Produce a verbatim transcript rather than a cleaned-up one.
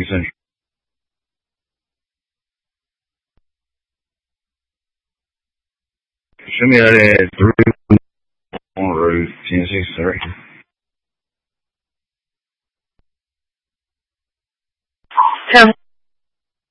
Central. Show me that at three on road, ten six three. ten